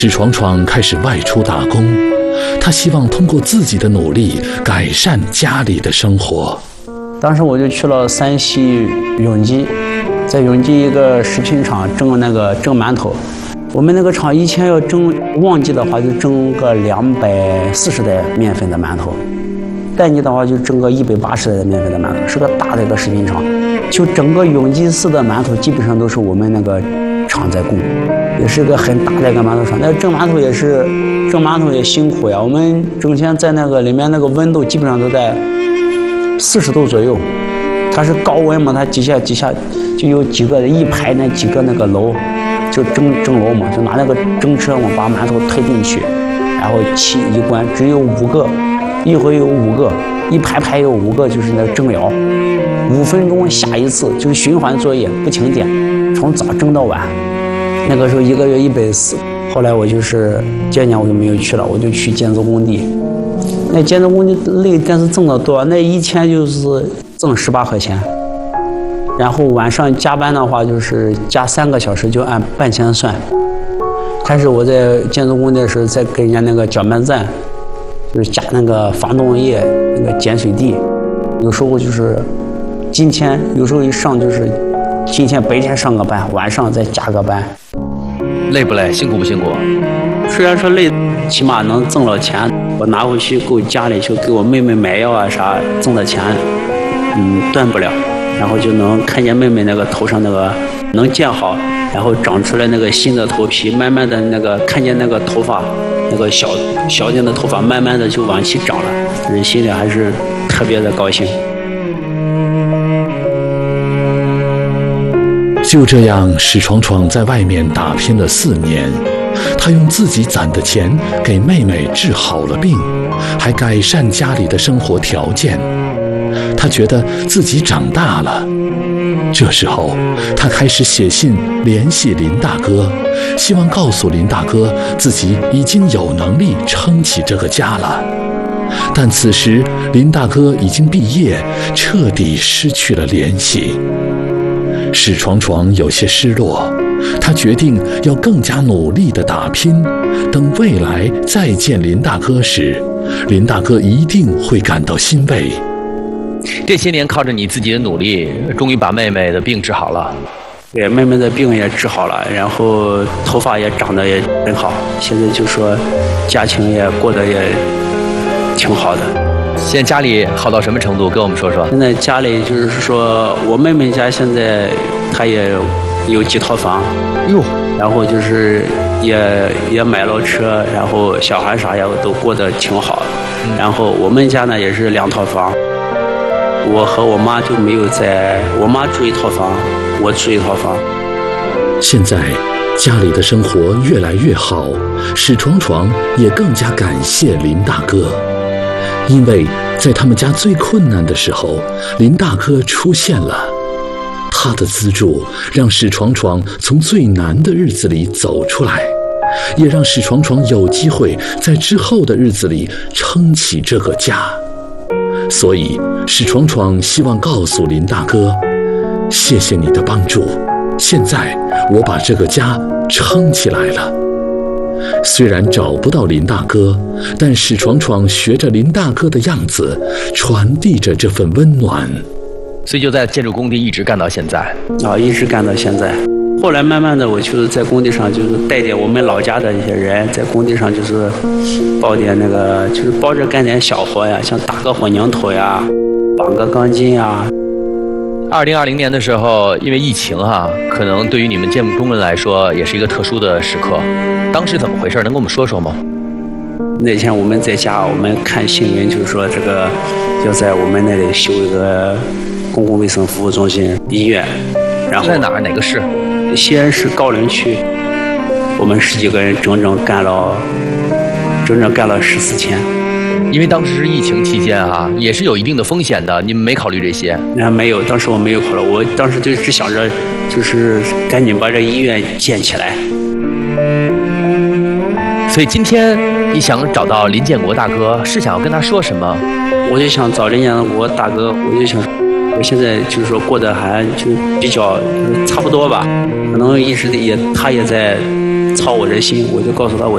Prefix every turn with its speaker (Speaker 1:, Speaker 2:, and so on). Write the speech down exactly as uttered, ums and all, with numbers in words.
Speaker 1: 史闯闯开始外出打工，他希望通过自己的努力改善家里的生活。
Speaker 2: 当时我就去了山西永吉，在永吉一个食品厂蒸那个蒸馒头。我们那个厂以前要蒸旺季的话，就蒸个两百四十袋面粉的馒头；淡季的话就蒸个一百八十袋的面粉的馒头，是个大的一个食品厂。就整个永吉市的馒头基本上都是我们那个厂在供，也是个很大的一个馒头厂。那蒸馒头也是蒸馒头也辛苦呀，我们整天在那个里面那个温度基本上都在四十度左右，它是高温嘛，它底下底下就有几个一排那几个那个楼，就蒸蒸楼嘛，就拿那个蒸车嘛把馒头推进去，然后气一关，只有五个，一回有五个，一排排有五个，就是那个蒸窑，五分钟下一次，就是循环作业，不停电，从早蒸到晚。那个时候一个月一百四，后来我就是这年我就没有去了，我就去建筑工地。那建筑工地累，但是挣得多，那一天就是挣十八块钱。然后晚上加班的话，就是加三个小时就按半钱算。开始我在建筑工地的时候，在跟人家那个搅拌站，就是加那个防冻液、那个碱水地，有时候就是今天，有时候一上就是今天白天上个班，晚上再加个班。
Speaker 3: 累不累？辛苦不辛苦？
Speaker 2: 虽然说累，起码能挣了钱，我拿回去够家里去给我妹妹买药啊啥，挣的钱，嗯，断不了。然后就能看见妹妹那个头上那个能建好，然后长出来那个新的头皮，慢慢的那个看见那个头发，那个小小点的头发，慢慢的就往起长了，人心里还是特别的高兴。
Speaker 1: 就这样，史闯闯在外面打拼了四年，他用自己攒的钱给妹妹治好了病，还改善家里的生活条件。他觉得自己长大了。这时候，他开始写信联系林大哥，希望告诉林大哥自己已经有能力撑起这个家了。但此时，林大哥已经毕业，彻底失去了联系。史闯闯有些失落，他决定要更加努力地打拼，等未来再见林大哥时，林大哥一定会感到欣慰。
Speaker 3: 这些年靠着你自己的努力，终于把妹妹的病治好了。
Speaker 2: 对，妹妹的病也治好了，然后头发也长得也很好，现在就说家庭也过得也挺好的。
Speaker 3: 现在家里好到什么程度？跟我们说说。
Speaker 2: 现在家里就是说我妹妹家现在她也有几套房，
Speaker 3: 哟，
Speaker 2: 然后就是也也买了车，然后小孩啥也都过得挺好。嗯、然后我们家呢也是两套房，我和我妈就没有在，我妈住一套房，我住一套房。
Speaker 1: 现在家里的生活越来越好，史闯闯也更加感谢林大哥。因为在他们家最困难的时候，林大哥出现了，他的资助让史闯闯从最难的日子里走出来，也让史闯闯有机会在之后的日子里撑起这个家。所以史闯闯希望告诉林大哥，谢谢你的帮助，现在我把这个家撑起来了。虽然找不到林大哥，但史闯闯学着林大哥的样子，传递着这份温暖。
Speaker 3: 所以就在建筑工地一直干到现在
Speaker 2: 啊，一直干到现在。后来慢慢的，我就是在工地上就是带点我们老家的一些人，在工地上就是包点那个，就是包着干点小活呀，像打个混凝土呀，绑个钢筋呀。
Speaker 3: 二零二零年的时候，因为疫情哈、啊，可能对于你们建筑工人来说也是一个特殊的时刻。当时怎么回事？能跟我们说说吗？
Speaker 2: 那天我们在家，我们看新闻，就是说这个要在我们那里修一个公共卫生服务中心医院。然后
Speaker 3: 在哪儿？哪个市？
Speaker 2: 西安市高陵区。我们十几个人整整干了，整整干了十四天。
Speaker 3: 因为当时是疫情期间啊，也是有一定的风险的，你们没考虑这些？
Speaker 2: 啊，没有，当时我没有考虑，我当时就只想着，就是赶紧把这医院建起来。
Speaker 3: 所以今天你想找到林建国大哥，是想要跟他说什么？
Speaker 2: 我就想找林建国大哥，我就想，我现在就是说过得还就比较差不多吧，可能一直也他也在操我的心，我就告诉他我。